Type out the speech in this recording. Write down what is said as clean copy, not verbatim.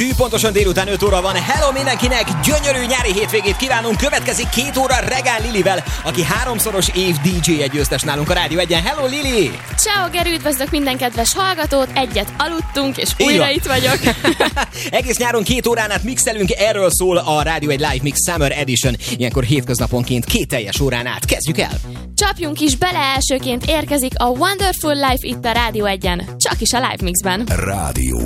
betű, pontosan délután 5 óra van. Hello mindenkinek, gyönyörű nyári hétvégét kívánunk. Következik 2 óra Regán Lilivel, aki 3-szoros év DJ győztes nálunk a Rádió 1-en. Hello Lili! Ciao Gerő, üdvözlök minden kedves hallgatót, egyet aludtunk, és újra itt vagyok. Egész nyáron 2 órán át mixelünk, erről szól a Rádió 1 Live Mix Summer Edition. Ilyenkor hétköznaponként 2 teljes órán át. Kezdjük el! Csapjunk is bele, elsőként érkezik a Wonderful Life itt a Rádió 1-en, csak is a Live Mixben. Rádió